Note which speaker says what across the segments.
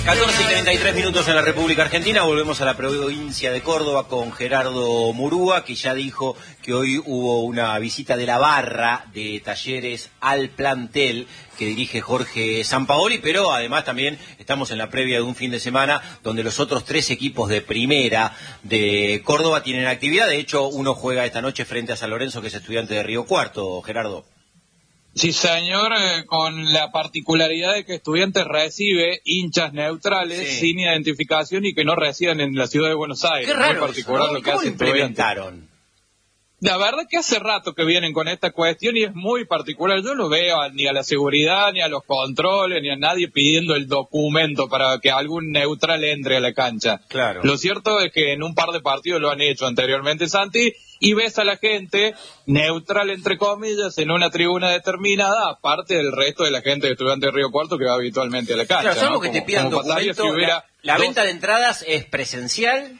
Speaker 1: 14:33 en la República Argentina. Volvemos a la provincia de Córdoba con Gerardo Murúa, que ya dijo que hoy hubo una visita de la barra de Talleres al plantel que dirige Jorge Sampaoli, pero además también estamos en la previa de un fin de semana donde los otros 3 equipos de primera de Córdoba tienen actividad. De hecho, uno juega esta noche frente a San Lorenzo, que es Estudiante de Río Cuarto, Gerardo.
Speaker 2: Sí, señor, con la particularidad de que Estudiantes recibe hinchas neutrales sin identificación y que no residen en la ciudad de Buenos Aires.
Speaker 1: Qué raro,
Speaker 2: muy particular
Speaker 1: eso, ¿no?
Speaker 2: lo que
Speaker 1: ¿Cómo
Speaker 2: hace
Speaker 1: lo implementaron?
Speaker 2: La verdad que hace rato que vienen con esta cuestión y es muy particular. Yo no veo ni a la seguridad, ni a los controles, ni a nadie pidiendo el documento para que algún neutral entre a la cancha.
Speaker 1: Claro.
Speaker 2: Lo cierto es que en un par de partidos lo han hecho anteriormente, Santi, y ves a la gente neutral, entre comillas, en una tribuna determinada, aparte del resto de la gente de Estudiantes de Río Cuarto que va habitualmente a la cancha.
Speaker 1: Claro, salvo
Speaker 2: ¿no?
Speaker 1: que te pidan documento,
Speaker 2: si hubiera
Speaker 1: la venta de entradas es presencial.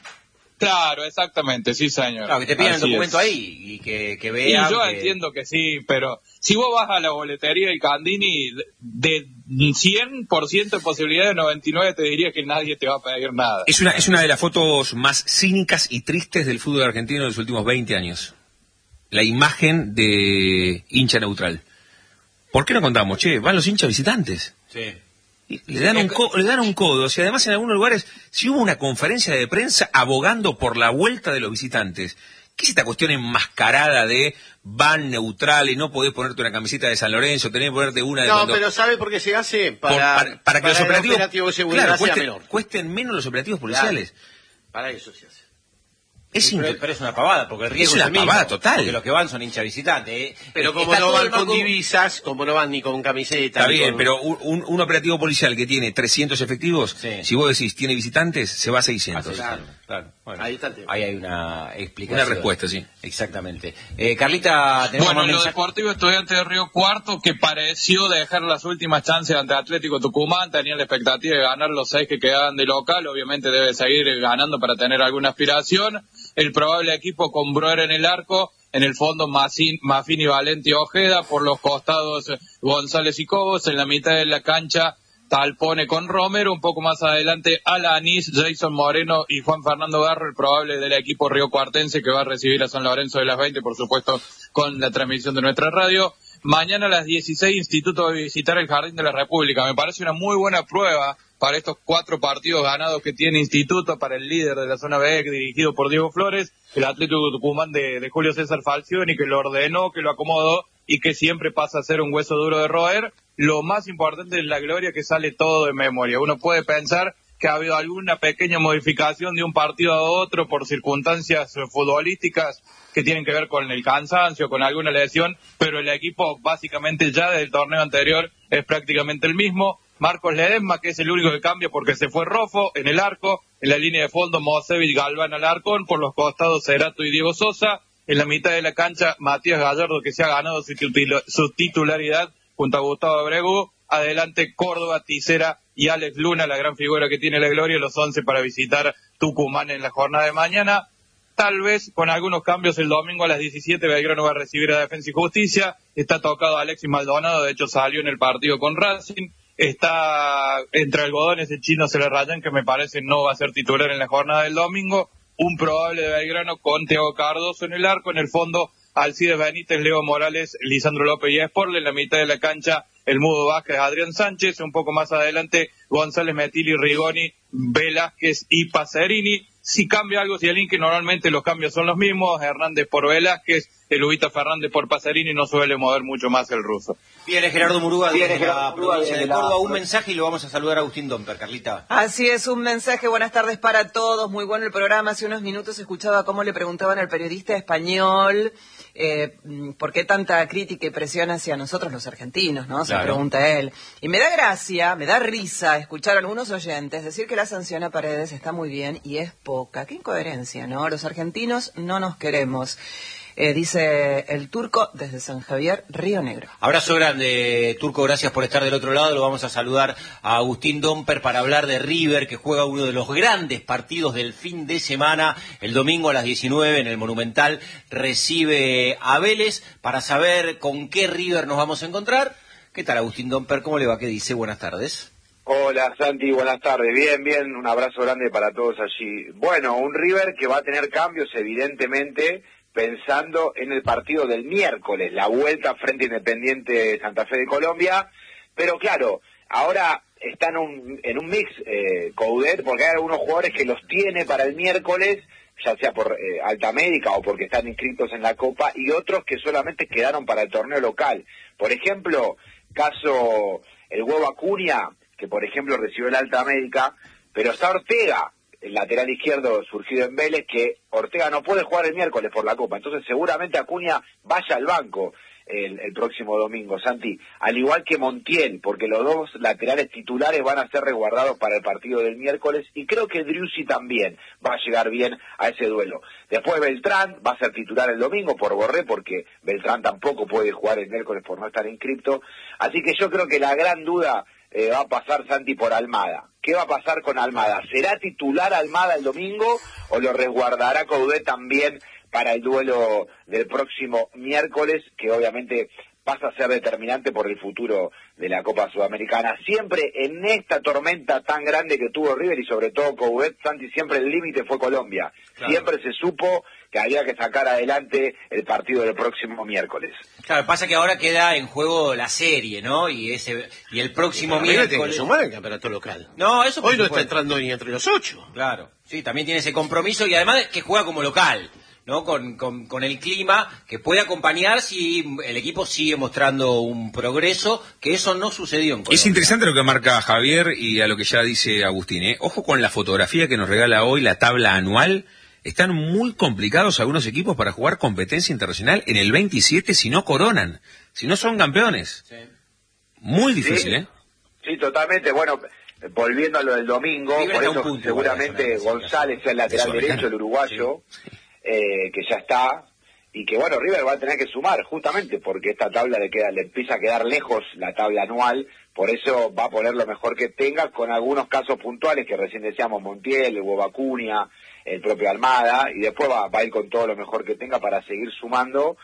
Speaker 2: Claro, exactamente, sí, señor.
Speaker 1: Claro, que te pidan el documento
Speaker 2: es.
Speaker 1: ahí y que vean.
Speaker 2: Y yo entiendo que sí, pero si vos vas a la boletería del Candini, de 100% de posibilidad de 99 te diría que nadie te va a pedir nada.
Speaker 3: Es una de las fotos más cínicas y tristes del fútbol argentino de los últimos 20 años. La imagen de hincha neutral. ¿Por qué no contamos? Che, van los hinchas visitantes.
Speaker 1: Sí.
Speaker 3: Le dan un codo, y además en algunos lugares, si hubo una conferencia de prensa abogando por la vuelta de los visitantes, ¿qué es esta cuestión enmascarada de van neutrales, no podés ponerte una camiseta de San Lorenzo, tenés que ponerte una de...
Speaker 4: No, pero ¿sabe por qué se hace? Para
Speaker 3: que los
Speaker 4: operativos de seguridad sea menor.
Speaker 3: Cuesten menos los operativos policiales.
Speaker 4: Claro, para eso se hace.
Speaker 1: Pero es una pavada, porque el riesgo
Speaker 3: es una pavada total.
Speaker 1: Porque los que van son hinchas visitantes.
Speaker 4: Pero como no van con divisas, como no van ni con camiseta...
Speaker 3: Está bien, pero un operativo policial que tiene 300 efectivos, si vos decís tiene visitantes, se va a 600.
Speaker 1: Claro. Bueno,
Speaker 4: ahí está el tema.
Speaker 1: Ahí hay una explicación.
Speaker 3: Una respuesta, sí.
Speaker 1: Exactamente. Carlita, tenemos
Speaker 2: Bueno, lo Deportivo Estudiante de Río Cuarto, que pareció dejar las últimas chances ante Atlético Tucumán, tenía la expectativa de ganar los 6 que quedaban de local, obviamente debe seguir ganando para tener alguna aspiración. El probable equipo con Broer en el arco, en el fondo Mafini, Valente y Ojeda, por los costados González y Cobos, en la mitad de la cancha Talpone con Romero, un poco más adelante Alanis, Jason Moreno y Juan Fernando Garro, el probable del equipo riocuartense que va a recibir a San Lorenzo de las 20, por supuesto con la transmisión de nuestra radio. Mañana a las 16 Instituto va a visitar el Jardín de la República. Me parece una muy buena prueba para estos 4 partidos ganados que tiene Instituto, para el líder de la zona B, dirigido por Diego Flores, el Atlético Tucumán de Julio César Falcioni, que lo ordenó, que lo acomodó y que siempre pasa a ser un hueso duro de roer. Lo más importante es la gloria, que sale todo de memoria. Uno puede pensar que ha habido alguna pequeña modificación de un partido a otro por circunstancias futbolísticas que tienen que ver con el cansancio, con alguna lesión, pero el equipo básicamente ya del torneo anterior es prácticamente el mismo. Marcos Ledesma, que es el único que cambia porque se fue Rofo en el arco, en la línea de fondo Mosevich, Galván, Alarcón, por los costados Cerato y Diego Sosa, en la mitad de la cancha Matías Gallardo, que se ha ganado su titularidad junto a Gustavo Abregu, adelante Córdoba, Tisera y Alex Luna, la gran figura que tiene la gloria, los 11 para visitar Tucumán en la jornada de mañana. Tal vez con algunos cambios el domingo a las 17 Belgrano va a recibir a Defensa y Justicia, está tocado Alexis Maldonado, de hecho salió en el partido con Racing, está entre algodones el chino Celerrayán, que me parece no va a ser titular en la jornada del domingo, un probable de Belgrano con Thiago Cardoso en el arco, en el fondo Alcides Benítez, Leo Morales, Lisandro López y Esporle, en la mitad de la cancha el Mudo Vázquez, Adrián Sánchez, un poco más adelante González, Metilli, Rigoni, Velázquez y Pacerini. Si cambia algo, si alguien, que normalmente los cambios son los mismos, Hernández por Velázquez, el Ubita Fernández por Pacerini, no suele mover mucho más el ruso.
Speaker 1: Viene Gerardo Murúa de la provincia de Córdoba, un mensaje y lo vamos a saludar a Agustín Domper, Carlita.
Speaker 5: Así es, un mensaje, buenas tardes para todos, muy bueno el programa. Hace unos minutos escuchaba cómo le preguntaban al periodista español por qué tanta crítica y presión hacia nosotros los argentinos, ¿no? Se pregunta él. Y me da gracia, me da risa escuchar a algunos oyentes decir que la sanción a Paredes está muy bien y es poca. Qué incoherencia, ¿no? Los argentinos no nos queremos. Dice el Turco desde San Javier, Río Negro.
Speaker 1: Abrazo grande, Turco, gracias por estar del otro lado. Lo vamos a saludar a Agustín Domper para hablar de River, que juega uno de los grandes partidos del fin de semana. El domingo a las 19 en el Monumental recibe a Vélez, para saber con qué River nos vamos a encontrar. ¿Qué tal, Agustín Domper? ¿Cómo le va? ¿Qué dice? Buenas tardes.
Speaker 6: Hola Santi, buenas tardes. Bien, un abrazo grande para todos allí. Bueno, un River que va a tener cambios evidentemente pensando en el partido del miércoles, la vuelta frente a Independiente de Santa Fe de Colombia, pero claro, ahora está en un mix Coudet, porque hay algunos jugadores que los tiene para el miércoles, ya sea por alta médica o porque están inscritos en la Copa, y otros que solamente quedaron para el torneo local. Por ejemplo, caso el Huevo Acuña, que por ejemplo recibió el alta médica, pero está Ortega, el lateral izquierdo surgido en Vélez, que Ortega no puede jugar el miércoles por la Copa, entonces seguramente Acuña vaya al banco el próximo domingo, Santi, al igual que Montiel, porque los dos laterales titulares van a ser resguardados para el partido del miércoles, y creo que Driussi también va a llegar bien a ese duelo. Después Beltrán va a ser titular el domingo por Borré, porque Beltrán tampoco puede jugar el miércoles por no estar inscripto, así que yo creo que la gran duda va a pasar, Santi, por Almada. ¿Qué va a pasar con Almada? ¿Será titular Almada el domingo o lo resguardará Coudet también para el duelo del próximo miércoles, que obviamente pasa a ser determinante por el futuro de la Copa Sudamericana? Siempre en esta tormenta tan grande que tuvo River y sobre todo Coudet, Santi, siempre el límite fue Colombia. Claro. Siempre se supo que había que sacar adelante el partido del próximo miércoles.
Speaker 1: Claro, pasa que ahora queda en juego la serie, ¿no? Y el próximo miércoles...
Speaker 4: Tiene que sumar el campeonato local.
Speaker 1: No, eso
Speaker 4: hoy no está entrando ni entre los 8.
Speaker 1: Claro, sí, también tiene ese compromiso y además que juega como local, ¿no? Con el clima que puede acompañar si el equipo sigue mostrando un progreso, que eso no sucedió en Colombia.
Speaker 3: Es interesante lo que marca Javier y a lo que ya dice Agustín, ¿eh? Ojo con la fotografía que nos regala hoy la tabla anual. Están muy complicados algunos equipos para jugar competencia internacional en el 27 si no coronan, si no son campeones. Sí. Muy difícil, ¿eh?
Speaker 6: Sí, totalmente. Bueno, volviendo a lo del domingo, por eso seguramente González es el lateral derecho, el uruguayo, sí. Que ya está, y que bueno, River va a tener que sumar, justamente porque esta tabla le empieza a quedar lejos la tabla anual, por eso va a poner lo mejor que tenga, con algunos casos puntuales que recién decíamos, Montiel, el Huevo Acuña, el propio Almada, y después va a ir con todo lo mejor que tenga para seguir sumando,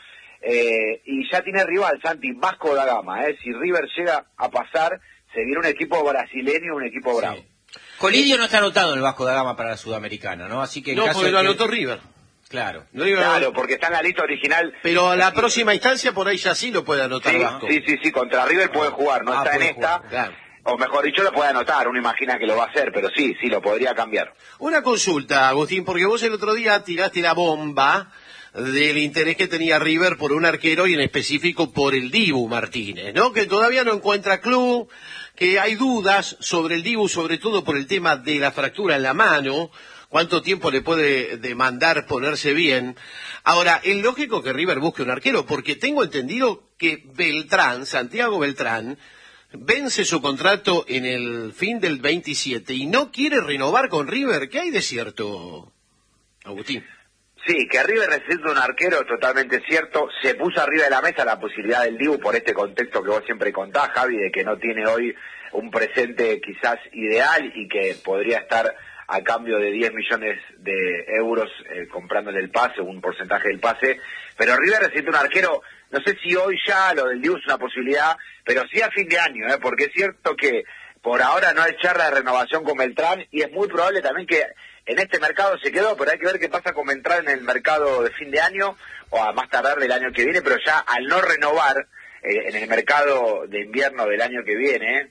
Speaker 6: y ya tiene rival, Santi, Vasco da Gama, si River llega a pasar, se viene un equipo brasileño y un equipo bravo.
Speaker 1: Sí. Colidio no está anotado en el Vasco da Gama para la Sudamericana, ¿no? Así que
Speaker 4: no, porque lo anotó River.
Speaker 1: Claro.
Speaker 6: Claro, porque está en la lista original.
Speaker 4: Pero a la próxima instancia por ahí ya sí lo puede anotar Vasco.
Speaker 6: Sí, contra River puede jugar, no está en esta. Claro. O mejor dicho, lo puede anotar, uno imagina que lo va a hacer, pero sí, lo podría cambiar.
Speaker 4: Una consulta, Agustín, porque vos el otro día tiraste la bomba del interés que tenía River por un arquero y en específico por el Dibu Martínez, ¿no? Que todavía no encuentra club, que hay dudas sobre el Dibu, sobre todo por el tema de la fractura en la mano, cuánto tiempo le puede demandar ponerse bien. Ahora, es lógico que River busque un arquero, porque tengo entendido que Santiago Beltrán, vence su contrato en el fin del 27 y no quiere renovar con River. ¿Qué hay de cierto, Agustín?
Speaker 6: Sí, que River necesita un arquero, totalmente cierto. Se puso arriba de la mesa la posibilidad del Dibu por este contexto que vos siempre contás, Javi, de que no tiene hoy un presente quizás ideal y que podría estar a cambio de 10 millones de euros comprándole el pase, un porcentaje del pase. Pero River necesita un arquero, no sé si hoy ya lo del Dibu es una posibilidad, pero sí a fin de año, porque es cierto que por ahora no hay charla de renovación con Beltrán y es muy probable también que en este mercado se quedó, pero hay que ver qué pasa con Beltrán en el mercado de fin de año o a más tardar del año que viene, pero ya al no renovar en el mercado de invierno del año que viene,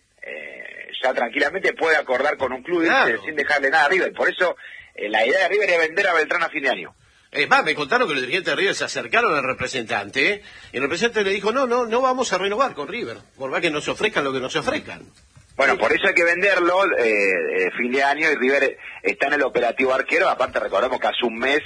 Speaker 6: ya tranquilamente puede acordar con un club sin dejarle nada a River. Por eso la idea de River es vender a Beltrán a fin de año.
Speaker 4: Es más, me contaron que los dirigentes de River se acercaron al representante, y el representante le dijo, no vamos a renovar con River, por más que nos ofrezcan lo que nos ofrezcan.
Speaker 6: Bueno, por eso hay que venderlo fin de año, y River está en el operativo arquero. Aparte recordemos que hace un mes,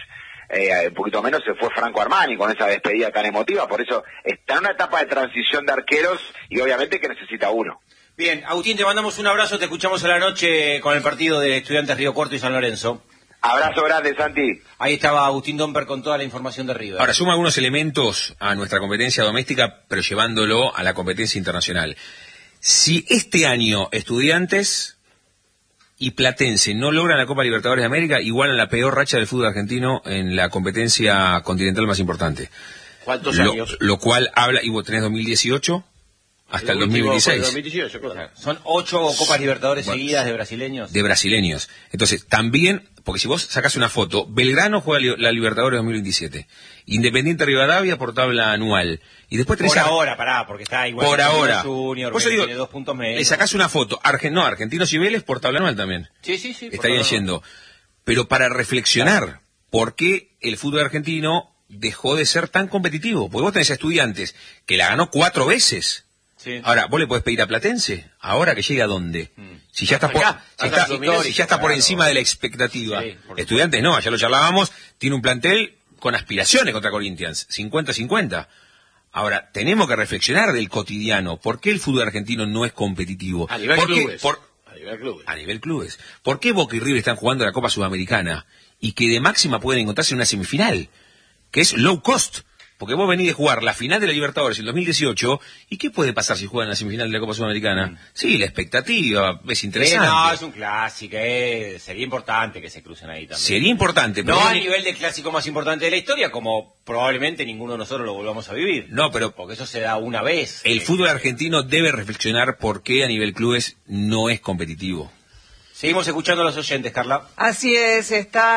Speaker 6: un poquito menos, se fue Franco Armani con esa despedida tan emotiva, por eso está en una etapa de transición de arqueros y obviamente que necesita uno.
Speaker 1: Bien, Agustín, te mandamos un abrazo, te escuchamos a la noche con el partido de Estudiantes Río Cuarto y San Lorenzo.
Speaker 6: Abrazo grande, Santi.
Speaker 1: Ahí estaba Agustín Domper con toda la información de River.
Speaker 3: Ahora, suma algunos elementos a nuestra competencia doméstica, pero llevándolo a la competencia internacional. Si este año Estudiantes y Platense no logran la Copa Libertadores de América, igualan la peor racha del fútbol argentino en la competencia continental más importante.
Speaker 4: ¿Cuántos años?
Speaker 3: Lo cual habla, y vos tenés 2018... hasta el
Speaker 4: último fue
Speaker 3: 2016.
Speaker 4: el 2018, claro.
Speaker 1: Son 8 Copas Libertadores seguidas de brasileños.
Speaker 3: De brasileños. Entonces, también, porque si vos sacás una foto, Belgrano juega la Libertadores 2027, Independiente Rivadavia por tabla anual, y después tenés...
Speaker 1: Por ahora, pará, porque está igual.
Speaker 3: Por ahora.
Speaker 1: Junior,
Speaker 3: Por eso digo,
Speaker 1: tiene 2 puntos menos.
Speaker 3: le sacás una foto, Argentinos y Vélez por tabla anual también.
Speaker 1: Sí.
Speaker 3: Estarían yendo. Pero para reflexionar, ¿por qué el fútbol argentino dejó de ser tan competitivo? Porque vos tenés a Estudiantes que la ganó 4 veces.
Speaker 1: Sí.
Speaker 3: Ahora, ¿vos le podés pedir a Platense? ¿Ahora que llega a dónde? Si ya está por, si ya está por encima de la expectativa.
Speaker 1: Sí,
Speaker 3: Estudiantes no, ya lo charlábamos, tiene un plantel con aspiraciones contra Corinthians, 50-50. Ahora, tenemos que reflexionar del cotidiano. ¿Por qué el fútbol argentino no es competitivo?
Speaker 4: A nivel clubes.
Speaker 3: A nivel clubes. ¿Por qué Boca y River están jugando la Copa Sudamericana y que de máxima pueden encontrarse en una semifinal? Que es low cost. Porque vos venís de jugar la final de la Libertadores en 2018, ¿y qué puede pasar si juegan la semifinal de la Copa Sudamericana? Sí, la expectativa es interesante.
Speaker 1: No, es un clásico, sería importante que se crucen ahí también.
Speaker 3: Sería importante, pero...
Speaker 1: No a nivel del clásico más importante de la historia, como probablemente ninguno de nosotros lo volvamos a vivir.
Speaker 3: No, pero...
Speaker 1: Porque eso se da una vez.
Speaker 3: El fútbol argentino debe reflexionar por qué a nivel clubes no es competitivo.
Speaker 1: Seguimos escuchando a los oyentes, Carla.
Speaker 5: Así es, está...